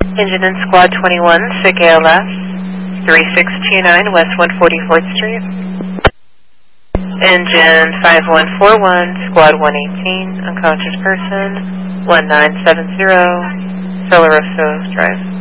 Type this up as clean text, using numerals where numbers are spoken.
Engine in Squad 21, sick ALS, 3629 West 144th Street. Engine 5141, Squad 118, unconscious person, 1970, Solaroso Drive.